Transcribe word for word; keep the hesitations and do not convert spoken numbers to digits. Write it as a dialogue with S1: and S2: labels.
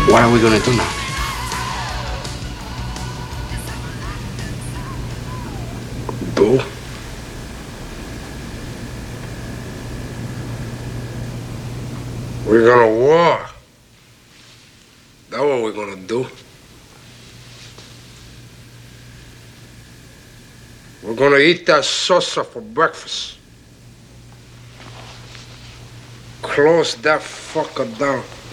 S1: What are we gonna do now?
S2: Do? We're gonna war. That's what we're gonna do. We're gonna eat that salsa for breakfast. Close that fucker down.